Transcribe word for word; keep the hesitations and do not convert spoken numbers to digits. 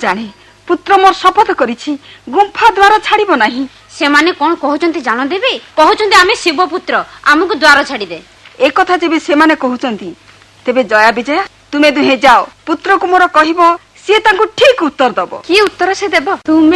जाने पुत्र मोर शपथ करिछि गुंफा द्वार छाड़िबो नाही। से माने कोन कहउचंती जानो देबे कहउचंती आमे शिव पुत्र हमकु द्वार छाड़ी दे। ए कथा जेबे से माने कहउचंती तेबे जया विजया तुमे दुहे जाओ पुत्र को मोर कहिबो से तांको ठीक उत्तर दबो। की उत्तर से देबो? तुमे